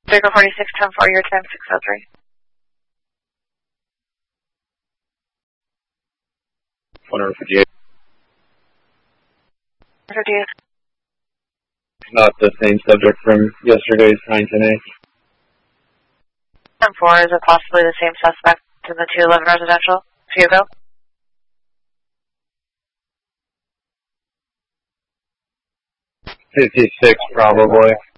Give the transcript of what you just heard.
Vehicle 46, 10-4, your time 603. Wonder if it's not the same subject from yesterday's 910A. 10-4, is it possibly the same suspect in the 211 residential? Hugo? $56 probably.